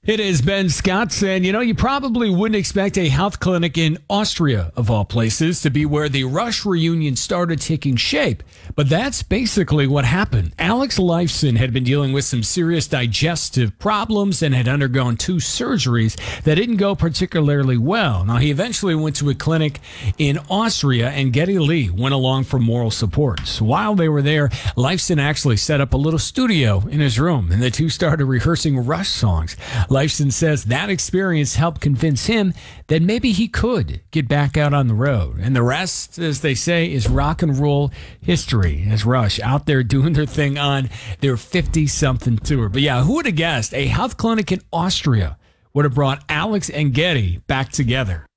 It is Ben Scott saying, you probably wouldn't expect a health clinic in Austria, of all places, to be where the Rush reunion started taking shape. But that's basically what happened. Alex Lifeson had been dealing with some serious digestive problems and had undergone 2 surgeries that didn't go particularly well. Now, he eventually went to a clinic in Austria, and Geddy Lee went along for moral support. So while they were there, Lifeson actually set up a little studio in his room, and the two started rehearsing Rush songs. Lifeson says that experience helped convince him that maybe he could get back out on the road. And the rest, as they say, is rock and roll history as Rush out there doing their thing on their 50-something tour. But yeah, who would have guessed a health clinic in Austria would have brought Alex and Geddy back together?